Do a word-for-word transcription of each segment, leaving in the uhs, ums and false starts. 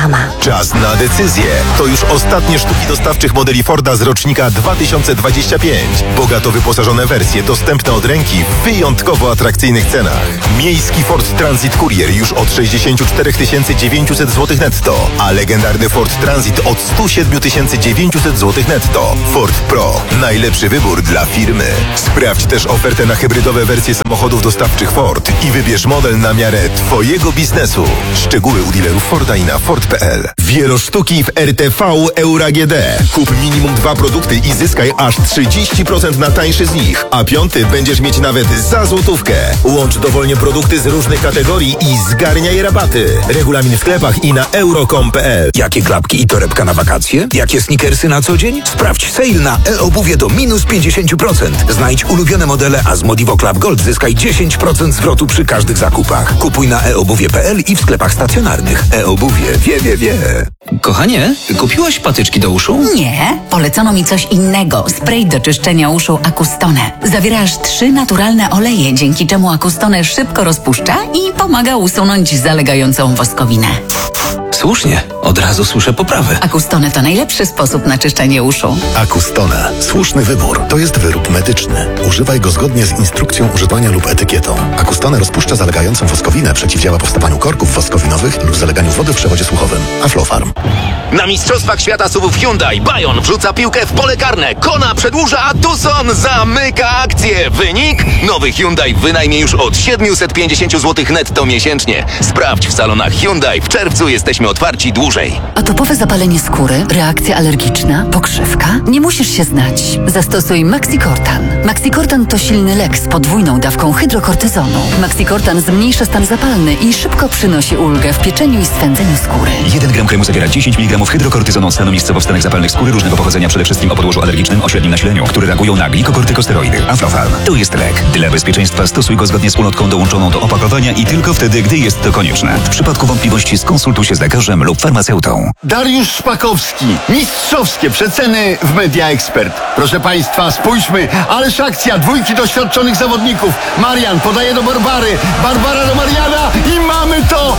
sama. Czas na decyzję. To już ostatnie sztuki dostawczych modeli Forda z rocznika dwa tysiące dwudziestego piątego. Bogato wyposażone wersje dostępne od ręki w wyjątkowo atrakcyjnych cenach. Miejski Ford Transit Courier już od sześćdziesiąt cztery tysiące dziewięćset złotych netto, a legendarny Ford Transit od sto siedem tysięcy dziewięćset złotych netto. Ford Pro. Najlepszy wybór dla firmy. Sprawdź też ofertę na hybrydowe wersje samochodów dostawczych Ford i wybierz model na miarę Twojego biznesu. Szczegóły u dealerów Forda i na Ford kropka p l. Wielosztuki w R T V Euro A G D. Kup minimum dwa produkty i zyskaj aż trzydzieści procent na tańszy z nich, a piąty będziesz mieć nawet za złotówkę. Łącz dowolnie produkty z różnych kategorii i zgarniaj rabaty. Regulamin w sklepach i na euro kropka com kropka p l. Jakie klapki i torebka na wakacje? Jakie sneakersy na co dzień? Sprawdź sale na e-obuwie do minus pięćdziesiąt procent. Znajdź ulubione modele, a z Modivo Club Gold zyskaj dziesięć procent zwrotu przy każdych zakupach. Kupuj na e obuwie kropka p l i w sklepach stacjonarnych. E-obuwie wie, wie, wie. Kochanie, kupiłaś patyczki do uszu? Nie, polecono mi coś innego. Spray do czyszczenia uszu Acustone. Zawiera aż trzy naturalne oleje, dzięki czemu Acustone szybko rozpuszcza i pomaga usunąć zalegającą woskowinę. Słusznie, od razu słyszę poprawę. Acustone to najlepszy sposób na czyszczenie uszu. Acustone. Słuszny wybór. To jest wyrób medyczny. Używaj go zgodnie z instrukcją używania lub etykietą. Acustone rozpuszcza zalegającą woskowinę, przeciwdziała powstawaniu korków woskowinowych lub zaleganiu wody w przewodzie słuchowym. Aflofarm. Na Mistrzostwach Świata S U V-ów Hyundai Bayon wrzuca piłkę w pole karne. Kona przedłuża, a Tucson zamyka akcję. Wynik? Nowy Hyundai w wynajmie już od siedemset pięćdziesiąt złotych netto miesięcznie. Sprawdź w salonach Hyundai. W czerwcu jesteśmy otwarci dłużej. Atopowe zapalenie skóry, reakcja alergiczna, pokrzywka? Nie musisz się znać. Zastosuj Maxicortan. Maxicortan to silny lek z podwójną dawką hydrokortyzonu. Maxicortan zmniejsza stan zapalny i szybko przynosi ulgę w pieczeniu i swędzeniu skóry. jeden gram kremu zawiera dziesięć miligramów hydrokortyzonu od stanu miejscowo wstanek zapalnych skóry różnego pochodzenia, przede wszystkim o podłożu alergicznym o średnim nasileniu, które reagują na glikokortykosteroidy. Aflofarm. To jest lek. Dla bezpieczeństwa stosuj go zgodnie z ulotką dołączoną do opakowania i tylko wtedy, gdy jest to konieczne. W przypadku wątpliwości skonsultuj się z lekarzem lub farmaceutą. Dariusz Szpakowski. Mistrzowskie przeceny w Media Expert. Proszę Państwa, spójrzmy. Ależ akcja. Dwójki doświadczonych zawodników. Marian podaje do Barbary. Barbara do Mariana i mamy to!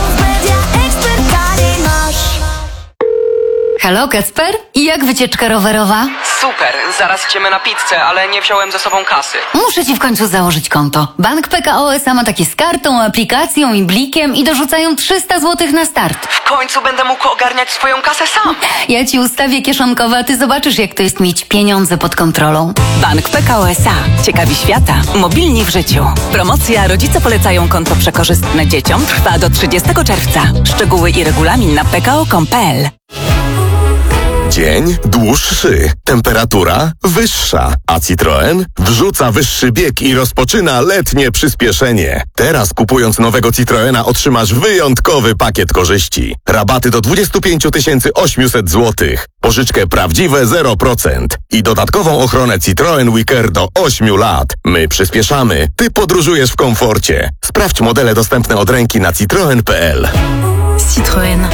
Halo, Kacper? I jak wycieczka rowerowa? Super, zaraz idziemy na pizzę, ale nie wziąłem ze sobą kasy. Muszę ci w końcu założyć konto. Bank P K O S A ma takie z kartą, aplikacją i blikiem i dorzucają trzysta złotych na start. W końcu będę mógł ogarniać swoją kasę sam. Ja ci ustawię kieszonkowe, a ty zobaczysz, jak to jest mieć pieniądze pod kontrolą. Bank P K O S A. Ciekawi świata. Mobilni w życiu. Promocja Rodzice polecają konto przekorzystne dzieciom trwa do trzydziestego czerwca. Szczegóły i regulamin na p k o kropka com kropka p l. Dzień dłuższy, temperatura wyższa, a Citroen wrzuca wyższy bieg i rozpoczyna letnie przyspieszenie. Teraz kupując nowego Citroena otrzymasz wyjątkowy pakiet korzyści. Rabaty do dwadzieścia pięć tysięcy osiemset złotych, pożyczkę prawdziwe zero procent i dodatkową ochronę Citroen Wicker do ośmiu lat. My przyspieszamy, ty podróżujesz w komforcie. Sprawdź modele dostępne od ręki na citroen kropka p l. Citroen.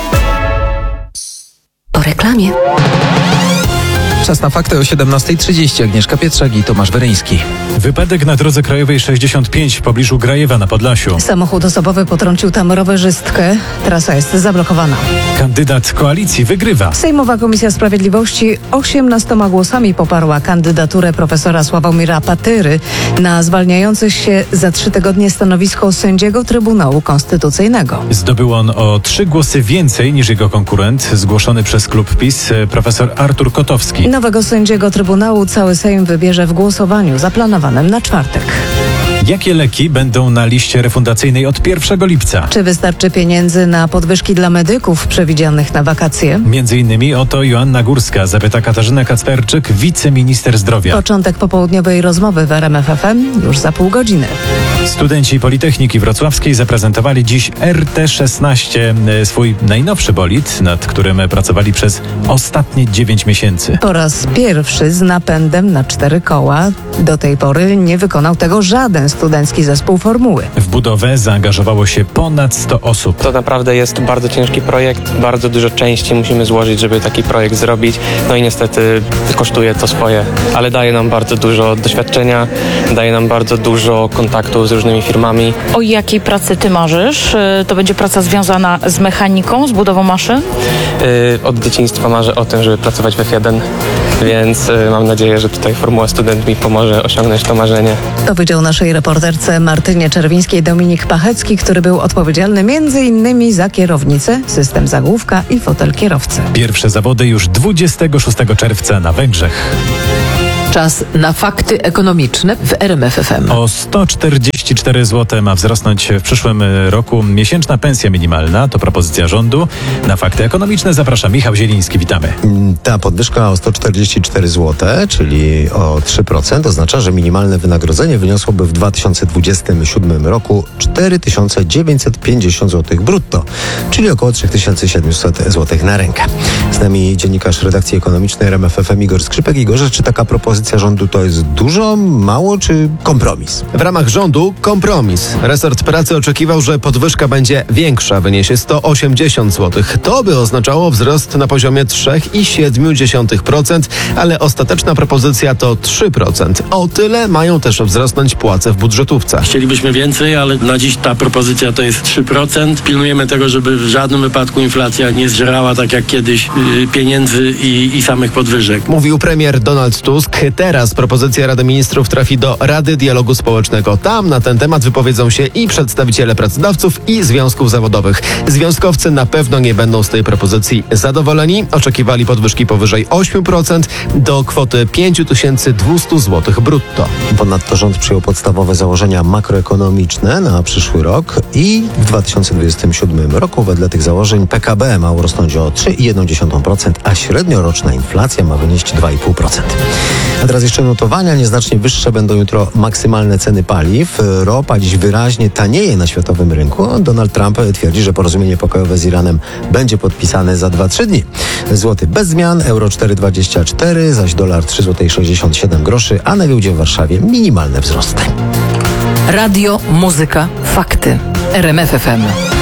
Po reklamie. Czas na fakty o siedemnasta trzydzieści. Agnieszka Pietrzak i Tomasz Weryński. Wypadek na drodze krajowej sześćdziesiąt pięć w pobliżu Grajewa na Podlasiu. Samochód osobowy potrącił tam rowerzystkę. Trasa jest zablokowana. Kandydat koalicji wygrywa. Sejmowa Komisja Sprawiedliwości osiemnastoma głosami poparła kandydaturę profesora Sławomira Patyry na zwalniający się za trzy tygodnie stanowisko sędziego Trybunału Konstytucyjnego. Zdobył on o trzy głosy więcej niż jego konkurent, zgłoszony przez klub PiS, profesor Artur Kotowski. Nowego sędziego Trybunału cały Sejm wybierze w głosowaniu zaplanowanym na czwartek. Jakie leki będą na liście refundacyjnej od pierwszego lipca? Czy wystarczy pieniędzy na podwyżki dla medyków przewidzianych na wakacje? Między innymi o to Joanna Górska zapyta Katarzyna Kacperczyk, wiceminister zdrowia. Początek popołudniowej rozmowy w R M F F M już za pół godziny. Studenci Politechniki Wrocławskiej zaprezentowali dziś R T szesnaście, swój najnowszy bolid, nad którym pracowali przez ostatnie dziewięć miesięcy. Po raz pierwszy z napędem na cztery koła. Do tej pory nie wykonał tego żaden student studencki zespół Formuły. W budowę zaangażowało się ponad sto osób. To naprawdę jest bardzo ciężki projekt, bardzo dużo części musimy złożyć, żeby taki projekt zrobić. No i niestety kosztuje to swoje, ale daje nam bardzo dużo doświadczenia, daje nam bardzo dużo kontaktów z różnymi firmami. O jakiej pracy ty marzysz? To będzie praca związana z mechaniką, z budową maszyn? Yy, od dzieciństwa marzę o tym, żeby pracować w F jeden, więc yy, mam nadzieję, że tutaj Formuła Student mi pomoże osiągnąć to marzenie. Powiedział naszej reporterce Martynie Czerwińskiej Dominik Pachecki, który był odpowiedzialny między innymi za kierownicę, system zagłówka i fotel kierowcy. Pierwsze zawody już dwudziestego szóstego czerwca na Węgrzech. Czas na fakty ekonomiczne w R M F F M. O sto czterdzieści cztery złote ma wzrosnąć w przyszłym roku miesięczna pensja minimalna. To propozycja rządu. Na fakty ekonomiczne zaprasza Michał Zieliński. Witamy. Ta podwyżka o sto czterdzieści cztery złote, czyli o trzy procent, oznacza, że minimalne wynagrodzenie wyniosłoby w dwa tysiące dwudziestym siódmym roku cztery tysiące dziewięćset pięćdziesiąt złotych brutto, czyli około trzy tysiące siedemset złotych na rękę. Z nami dziennikarz redakcji ekonomicznej R M F F M Igor Skrzypek. Igorze, czy taka propozycja rządu to jest dużo, mało czy kompromis? W ramach rządu kompromis. Resort pracy oczekiwał, że podwyżka będzie większa, wyniesie sto osiemdziesiąt złotych. To by oznaczało wzrost na poziomie trzy przecinek siedem procent, ale ostateczna propozycja to trzy procent. O tyle mają też wzrosnąć płace w budżetówce. Chcielibyśmy więcej, ale na dziś ta propozycja to jest trzy procent. Pilnujemy tego, żeby w żadnym wypadku inflacja nie zżerała tak jak kiedyś yy, pieniędzy i, i samych podwyżek. Mówił premier Donald Tusk. Teraz propozycja Rady Ministrów trafi do Rady Dialogu Społecznego. Tam na ten temat wypowiedzą się i przedstawiciele pracodawców, i związków zawodowych. Związkowcy na pewno nie będą z tej propozycji zadowoleni. Oczekiwali podwyżki powyżej osiem procent do kwoty pięć tysięcy dwieście złotych brutto. Ponadto rząd przyjął podstawowe założenia makroekonomiczne na przyszły rok i w dwa tysiące dwudziestym siódmym roku wedle tych założeń P K B ma urosnąć o trzy przecinek jeden procent, a średnioroczna inflacja ma wynieść dwa przecinek pięć procent. A teraz jeszcze notowania. Nieznacznie wyższe będą jutro maksymalne ceny paliw. Ropa dziś wyraźnie tanieje na światowym rynku. Donald Trump twierdzi, że porozumienie pokojowe z Iranem będzie podpisane za dwa trzy dni. Złoty bez zmian, euro cztery dwadzieścia cztery, zaś dolar trzy złote sześćdziesiąt siedem groszy, a na giełdzie w Warszawie minimalne wzrosty. Radio, muzyka, fakty. R M F F M.